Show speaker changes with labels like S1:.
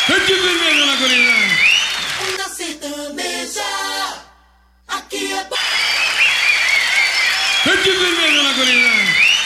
S1: Sente firmeza na gurizada.
S2: Una sertaneja, aqui é
S1: Sente firmeza na gurizada.